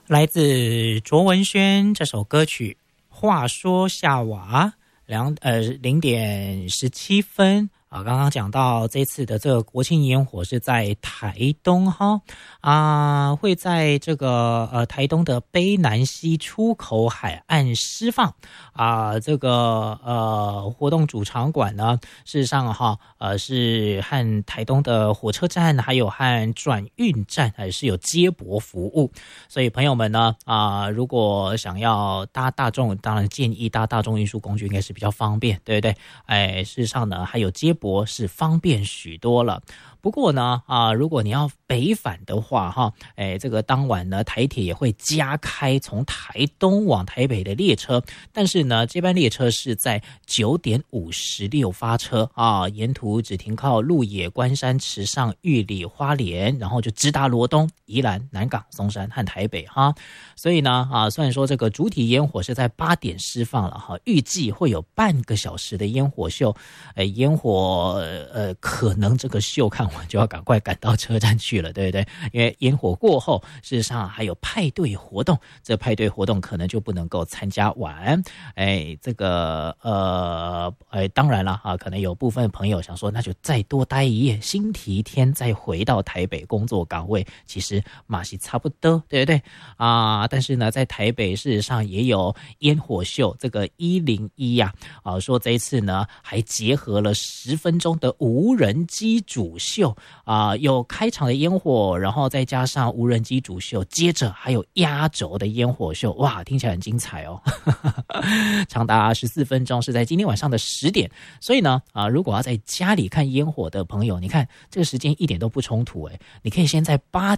来自卓文萱这首歌曲话说夏娃0:17啊，刚刚讲到这次的这个国庆烟火是在台东哈会在这个台东的卑南溪出口海岸释放这个活动主场馆呢，事实上是和台东的火车站还有和转运站还是有接驳服务，所以朋友们呢如果想要搭大众，当然建议搭大众运输工具应该是比较方便，对不对？事实上呢还有接驳是方便许多了。不过呢如果你要北返的话这个当晚呢台铁也会加开从台东往台北的列车，但是呢这班列车是在9:56发车沿途只停靠鹿野、关山、池上、玉里、花莲，然后就直达罗东、宜兰、南港、松山和台北所以呢虽然说这个主体烟火是在8点释放了预计会有半个小时的烟火秀，烟火可能这个秀看完就要赶快赶到车站去了，对不对？因为烟火过后事实上还有派对活动，这派对活动可能就不能够参加完。这个当然了可能有部分朋友想说那就再多待一夜，星期一天再回到台北工作岗位，其实马是差不多，对不对但是呢在台北事实上也有烟火秀，这个101说这一次呢还结合了10分钟的无人机主秀有开场的烟火，然后再加上无人机主秀，接着还有压轴的烟火秀，哇，听起来很精彩哦长达14分钟，是在今天晚上的10点。所以呢如果要在家里看烟火的朋友，你看这个时间一点都不冲突你可以先在8